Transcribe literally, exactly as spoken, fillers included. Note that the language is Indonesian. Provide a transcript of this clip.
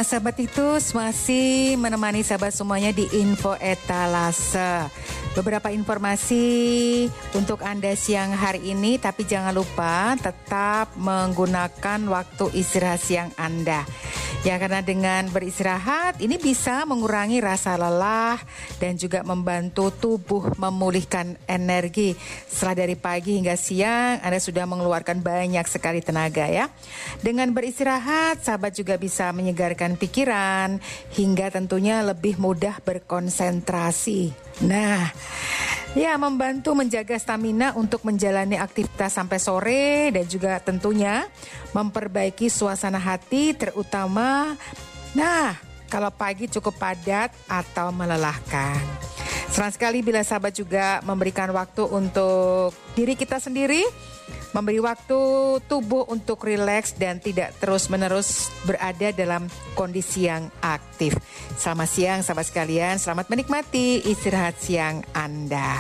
Ya, sahabat Titus masih menemani sahabat semuanya di Info Etalase. Beberapa informasi untuk Anda siang hari ini, tapi jangan lupa tetap menggunakan waktu istirahat siang Anda. Ya, karena dengan beristirahat ini bisa mengurangi rasa lelah dan juga membantu tubuh memulihkan energi. Setelah dari pagi hingga siang Anda sudah mengeluarkan banyak sekali tenaga ya. Dengan beristirahat, sahabat juga bisa menyegarkan pikiran hingga tentunya lebih mudah berkonsentrasi. Nah, ya, membantu menjaga stamina untuk menjalani aktivitas sampai sore dan juga tentunya memperbaiki suasana hati terutama, nah, kalau pagi cukup padat atau melelahkan. Senang sekali bila sahabat juga memberikan waktu untuk diri kita sendiri, memberi waktu tubuh untuk rileks dan tidak terus-menerus berada dalam kondisi yang aktif. Selamat siang sahabat sekalian, selamat menikmati istirahat siang Anda.